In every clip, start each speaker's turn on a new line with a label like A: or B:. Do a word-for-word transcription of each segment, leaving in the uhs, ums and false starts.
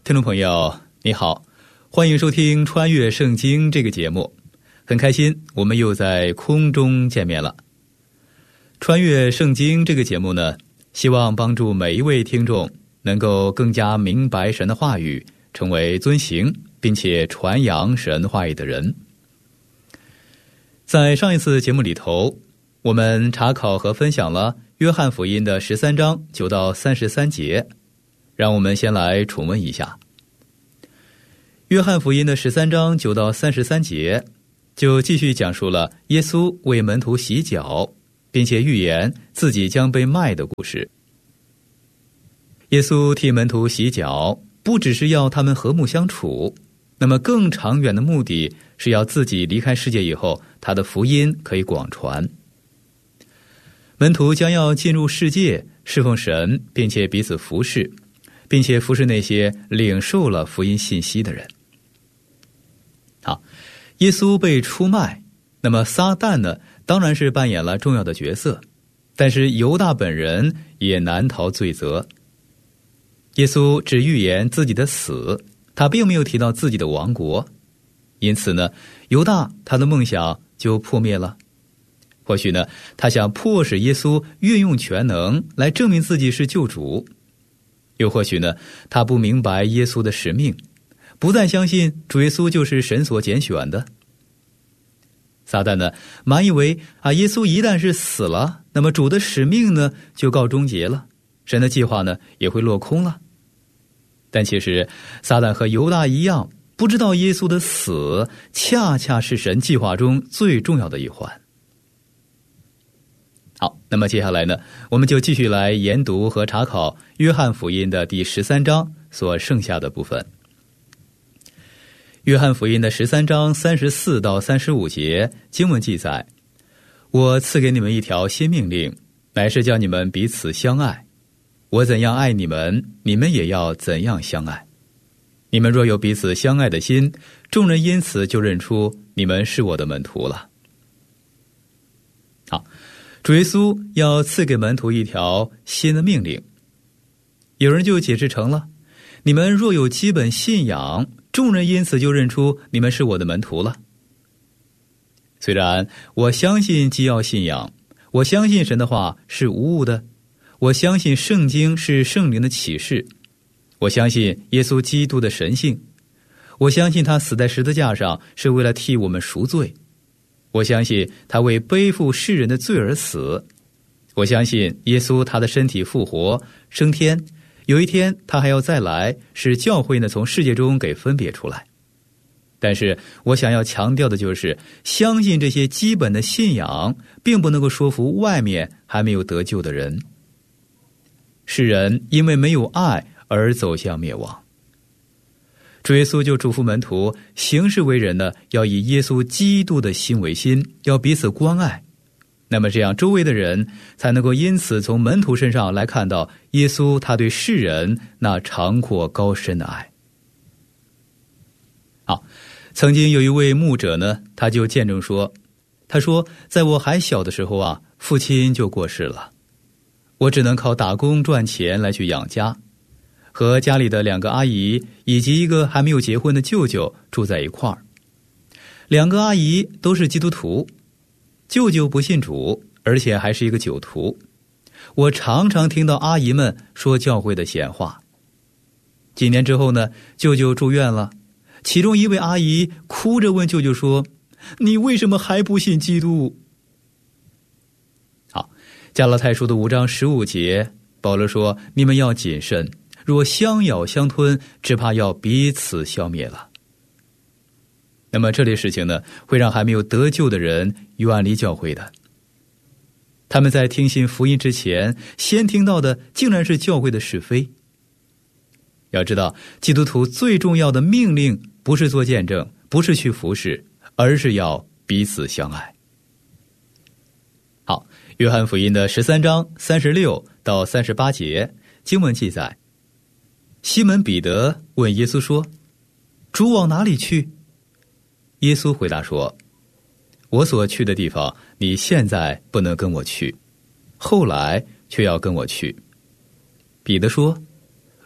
A: 听众朋友你好，欢迎收听穿越圣经这个节目，很开心我们又在空中见面了。穿越圣经这个节目呢，希望帮助每一位听众能够更加明白神的话语，成为遵行并且传扬神话语的人。在上一次节目里头，我们查考和分享了约翰福音的十三章九到三十三节，让我们先来重温一下。约翰福音的十三章九到三十三节就继续讲述了耶稣为门徒洗脚，并且预言自己将被卖的故事。耶稣替门徒洗脚，不只是要他们和睦相处，那么更长远的目的是要自己离开世界以后，他的福音可以广传。门徒将要进入世界，侍奉神，并且彼此服侍，并且服侍那些领受了福音信息的人。好，耶稣被出卖，那么撒旦呢，当然是扮演了重要的角色，但是犹大本人也难逃罪责。耶稣只预言自己的死，他并没有提到自己的亡国，因此呢，犹大他的梦想就破灭了。或许呢，他想迫使耶稣运用全能来证明自己是救主，又或许呢，他不明白耶稣的使命，不再相信主耶稣就是神所拣选的。撒旦呢，满以为啊，耶稣一旦是死了，那么主的使命呢就告终结了，神的计划呢也会落空了。但其实撒旦和犹大一样，不知道耶稣的死恰恰是神计划中最重要的一环。好，那么接下来呢，我们就继续来研读和查考约翰福音的第十三章所剩下的部分。约翰福音的十三章三十四到三十五节经文记载：我赐给你们一条新命令，乃是叫你们彼此相爱。我怎样爱你们，你们也要怎样相爱。你们若有彼此相爱的心，众人因此就认出你们是我的门徒了。好，主耶稣要赐给门徒一条新的命令，有人就解释成了：你们若有基本信仰，众人因此就认出你们是我的门徒了。虽然我相信基要信仰，我相信神的话是无误的，我相信圣经是圣灵的启示，我相信耶稣基督的神性，我相信他死在十字架上是为了替我们赎罪，我相信他为背负世人的罪而死，我相信耶稣他的身体复活升天，有一天他还要再来，使教会呢从世界中给分别出来。但是我想要强调的就是，相信这些基本的信仰并不能够说服外面还没有得救的人。世人因为没有爱而走向灭亡。主耶稣就嘱咐门徒，行事为人呢，要以耶稣基督的心为心，要彼此关爱。那么这样周围的人才能够因此从门徒身上来看到耶稣他对世人那长阔高深的爱。好，曾经有一位牧者呢，他就见证说，他说在我还小的时候啊，父亲就过世了，我只能靠打工赚钱来去养家，和家里的两个阿姨以及一个还没有结婚的舅舅住在一块儿。两个阿姨都是基督徒，舅舅不信主，而且还是一个酒徒。我常常听到阿姨们说教会的闲话。几年之后呢，舅舅住院了，其中一位阿姨哭着问舅舅说：你为什么还不信基督？好，加拉太书的五章十五节，保罗说：你们要谨慎，若相咬相吞，只怕要彼此消灭了。那么这类事情呢，会让还没有得救的人远离教会的。他们在听信福音之前，先听到的竟然是教会的是非。要知道，基督徒最重要的命令不是做见证，不是去服侍，而是要彼此相爱。好，约翰福音的十三章三十六到三十八节经文记载：西门彼得问耶稣说：主往哪里去？耶稣回答说：我所去的地方，你现在不能跟我去，后来却要跟我去。彼得说：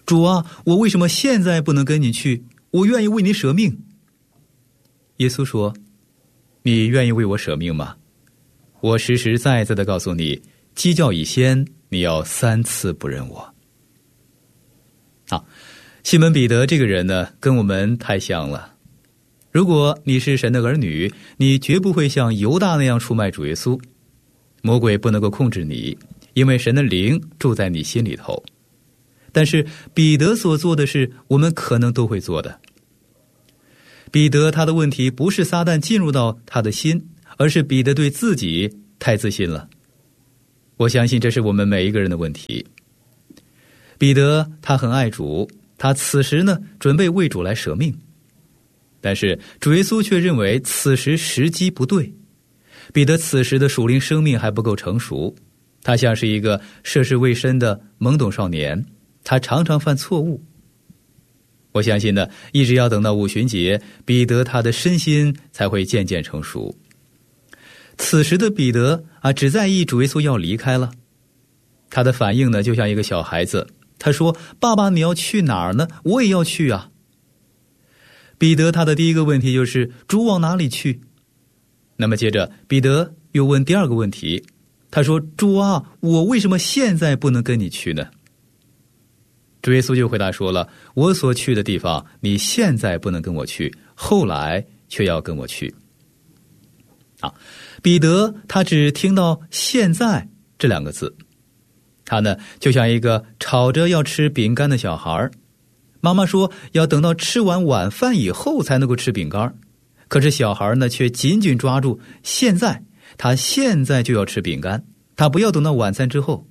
A: 主啊，我为什么现在不能跟你去？我愿意为你舍命。耶稣说，你愿意为我舍命吗？我实实在在的告诉你，鸡叫以先，你要三次不认我。好，西门彼得这个人呢，跟我们太像了。如果你是神的儿女，你绝不会像犹大那样出卖主耶稣。魔鬼不能够控制你，因为神的灵住在你心里头。但是彼得所做的事，我们可能都会做的。彼得他的问题不是撒旦进入到他的心，而是彼得对自己太自信了。我相信这是我们每一个人的问题。彼得他很爱主，他此时呢准备为主来舍命，但是主耶稣却认为此时时机不对。彼得此时的属灵生命还不够成熟，他像是一个涉世未深的懵懂少年，他常常犯错误。我相信呢，一直要等到五旬节，彼得他的身心才会渐渐成熟。此时的彼得啊，只在意主耶稣要离开了，他的反应呢，就像一个小孩子，他说：“爸爸，你要去哪儿呢？我也要去啊。”彼得他的第一个问题就是主往哪里去？那么接着彼得又问第二个问题，他说：“主啊，我为什么现在不能跟你去呢？”主耶稣就回答说了：“我所去的地方，你现在不能跟我去，后来却要跟我去。”啊，彼得他只听到现在这两个字，他呢就像一个吵着要吃饼干的小孩，妈妈说要等到吃完晚饭以后才能够吃饼干，可是小孩呢却紧紧抓住现在，他现在就要吃饼干，他不要等到晚餐之后。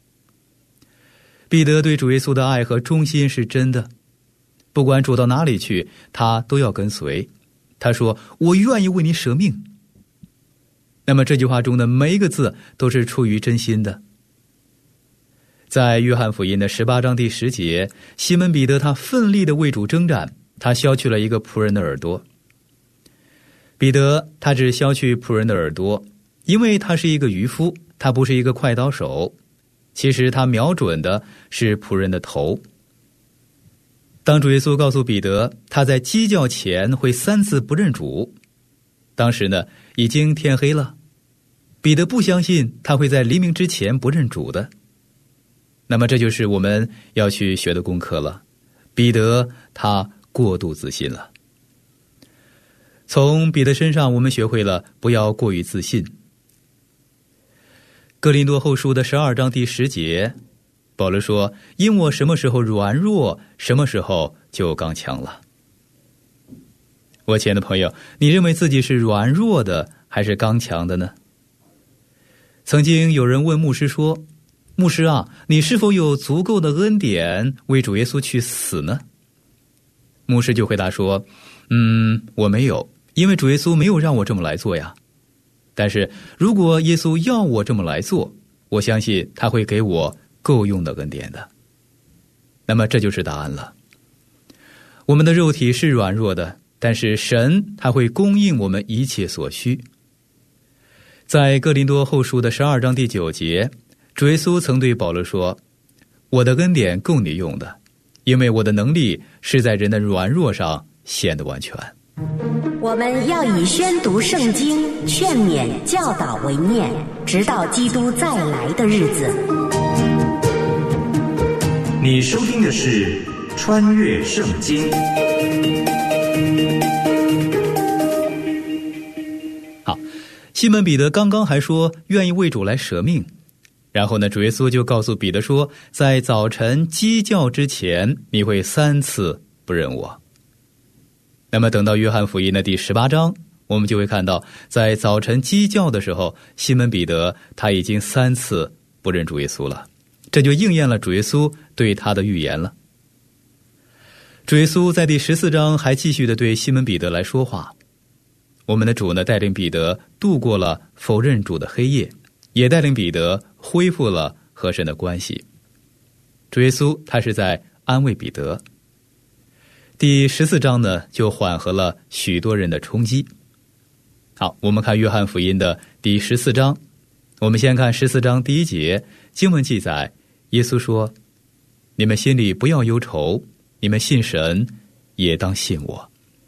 A: 彼得对主耶稣的爱和忠心是真的，不管主到哪里去，他都要跟随。他说：“我愿意为你舍命。”那么这句话中的每一个字都是出于真心的。在约翰福音的十八章第十节，西门彼得他奋力的为主征战，他削去了一个仆人的耳朵。彼得他只削去仆人的耳朵，因为他是一个渔夫，他不是一个快刀手。其实他瞄准的是仆人的头。当主耶稣告诉彼得他在鸡叫前会三次不认主，当时呢已经天黑了，彼得不相信他会在黎明之前不认主的。那么这就是我们要去学的功课了。彼得他过度自信了。从彼得身上我们学会了不要过于自信。哥林多后书的十二章第十节，保罗说：“因我什么时候软弱，什么时候就刚强了。”我亲爱的朋友，你认为自己是软弱的还是刚强的呢？曾经有人问牧师说：“牧师啊，你是否有足够的恩典为主耶稣去死呢？”牧师就回答说：“嗯，我没有，因为主耶稣没有让我这么来做呀。但是如果耶稣要我这么来做，我相信他会给我够用的恩典的。”那么这就是答案了。我们的肉体是软弱的，但是神他会供应我们一切所需。在哥林多后书的十二章第九节，主耶稣曾对保罗说：“我的恩典够你用的，因为我的能力是在人的软弱上显得完全。”
B: 我们要以宣读圣经、劝勉、教导为念，直到基督再来的日子。
C: 你收听的是《穿越圣经》。
A: 好，西门彼得刚刚还说愿意为主来舍命，然后呢，主耶稣就告诉彼得说，在早晨鸡叫之前，你会三次不认我。那么等到约翰福音的第十八章，我们就会看到，在早晨鸡叫的时候，西门彼得他已经三次不认主耶稣了，这就应验了主耶稣对他的预言了。主耶稣在第十四章还继续的对西门彼得来说话。我们的主呢，带领彼得度过了否认主的黑夜，也带领彼得恢复了和神的关系。主耶稣他是在安慰彼得。第十四章呢，就缓和了许多人的冲击。好，我们看约翰福音的第十四章。我们先看十四章第一节，经文记载，耶稣说：“ 你们心里不要忧愁，你们信神，也当信我。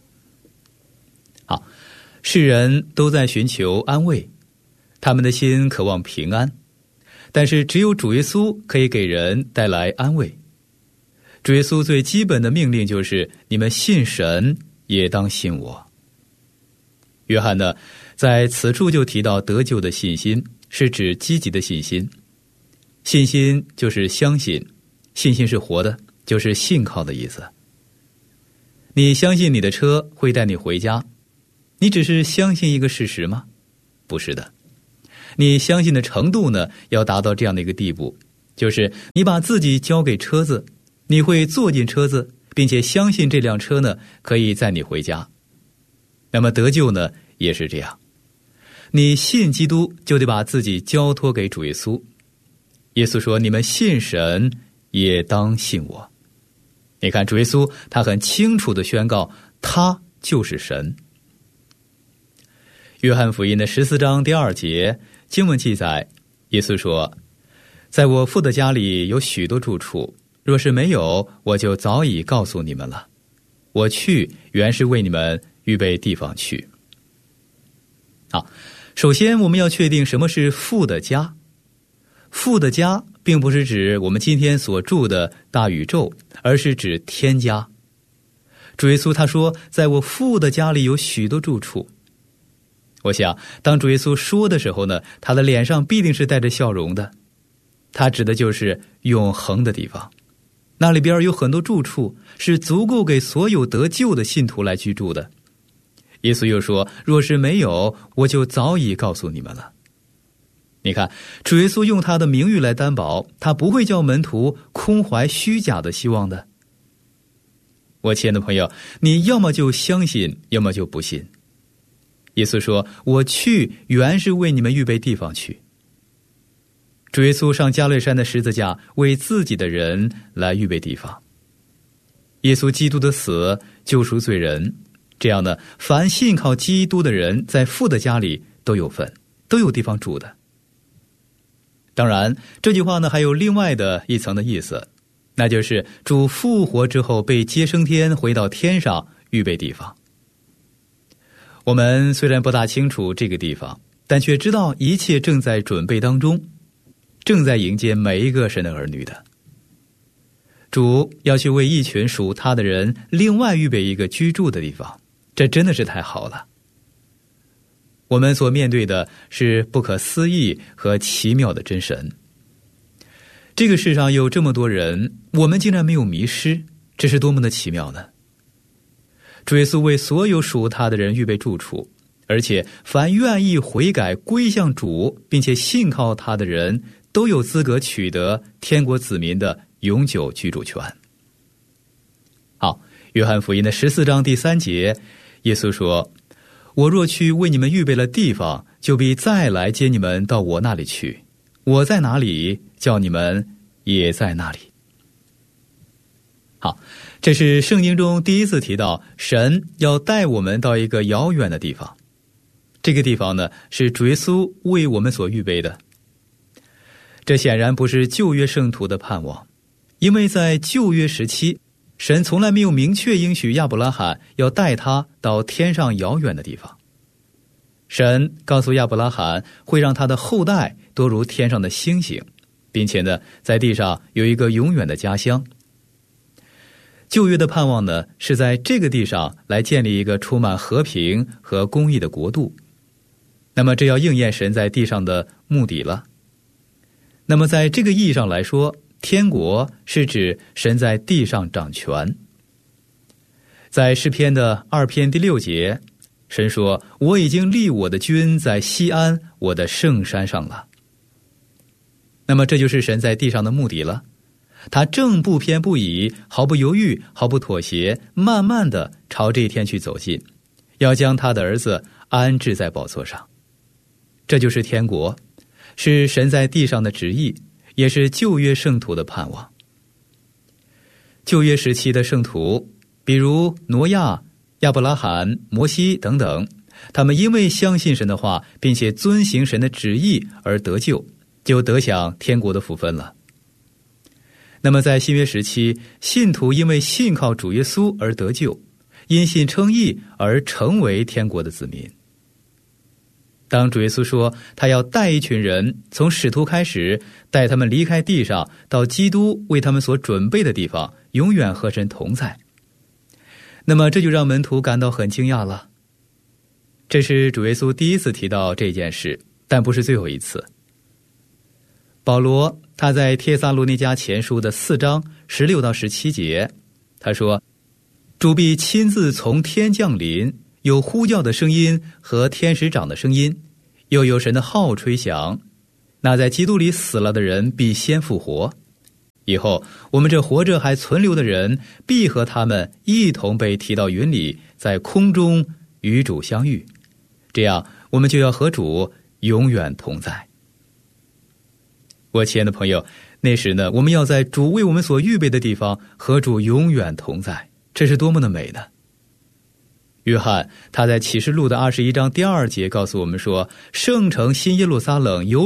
A: 好，世人都在寻求安慰，他们的心渴望平安，但是只有主耶稣可以给人带来安慰。主耶稣最基本的命令就是你们信神，也当信我。约翰呢，在此处就提到得救的信心，是指积极的信心。信心就是相信，信心是活的，就是信靠的意思。你相信你的车会带你回家，你只是相信一个事实吗？不是的。你相信的程度呢，要达到这样的一个地步，就是你把自己交给车子，你会坐进车子，并且相信这辆车呢可以载你回家。那么得救呢也是这样，你信基督就得把自己交托给主耶稣。耶稣说，你们信神，也当信我。你看主耶稣他很清楚地宣告，他就是神。约翰福音的十四章第二节经文记载，耶稣说，在我父的家里有许多住处，若是没有，我就早已告诉你们了。我去原是为你们预备地方去。好，首先我们要确定什么是父的家。父的家并不是指我们今天所住的大宇宙，而是指天家。主耶稣他说，在我父的家里有许多住处。我想当主耶稣说的时候呢，他的脸上必定是带着笑容的。他指的就是永恒的地方，那里边有很多住处，是足够给所有得救的信徒来居住的。耶稣又说，若是没有，我就早已告诉你们了。你看，主耶稣用他的名誉来担保，他不会叫门徒空怀虚假的希望的。我亲爱的朋友，你要么就相信，要么就不信。耶稣说，我去原是为你们预备地方去。主耶稣上加略山的十字架，为自己的人来预备地方。耶稣基督的死救赎罪人，这样呢，凡信靠基督的人在父的家里都有份，都有地方住的。当然这句话呢还有另外的一层的意思，那就是主复活之后被接升天，回到天上预备地方。我们虽然不大清楚这个地方，但却知道一切正在准备当中，正在迎接每一个神的儿女的。主要去为一群属他的人另外预备一个居住的地方，这真的是太好了。我们所面对的是不可思议和奇妙的真神。这个世上有这么多人，我们竟然没有迷失，这是多么的奇妙呢？主耶稣为所有属他的人预备住处，而且凡愿意悔改归向主并且信靠他的人，都有资格取得天国子民的永久居住权。好，约翰福音的十四章第三节，耶稣说，我若去为你们预备了地方，就必再来接你们到我那里去。我在哪里，叫你们也在那里。好，这是圣经中第一次提到神要带我们到一个遥远的地方。这个地方呢，是主耶稣为我们所预备的。这显然不是旧约圣徒的盼望，因为在旧约时期，神从来没有明确应许亚伯拉罕要带他到天上遥远的地方。神告诉亚伯拉罕会让他的后代多如天上的星星，并且呢，在地上有一个永远的家乡。旧约的盼望呢，是在这个地上来建立一个充满和平和公义的国度。那么这要应验神在地上的目的了。那么在这个意义上来说，天国是指神在地上掌权。在诗篇的二篇第六节，神说，我已经立我的君在西安，我的圣山上了。那么这就是神在地上的目的了。他正不偏不倚，毫不犹豫，毫不妥协，慢慢地朝这一天去走近，要将他的儿子安置在宝座上。这就是天国，是神在地上的旨意，也是旧约圣徒的盼望。旧约时期的圣徒，比如挪亚、亚伯拉罕、摩西等等，他们因为相信神的话，并且遵行神的旨意而得救，就得享天国的福分了。 那么在新约时期，信徒因为信靠主耶稣而得救，因信称义而成为天国的子民。当主耶稣说他要带一群人从使徒开始，带他们离开地上，到基督为他们所准备的地方，永远和神同在，那么这就让门徒感到很惊讶了。这是主耶稣第一次提到这件事，但不是最后一次。保罗他在帖撒罗尼迦前书的四章十六到十七节，他说：主必亲自从天降临，有呼叫的声音和天使长的声音，又有神的号吹响，那在基督里死了的人必先复活，以后我们这活着还存留的人，必和他们一同被提到云里，在空中与主相遇，这样我们就要和主永远同在。我亲爱的朋友，那时呢，我们要在主为我们所预备的地方和主永远同在，这是多么的美呢！约翰他在启示录的二十一章第二节告诉我们说，圣城新耶路撒冷由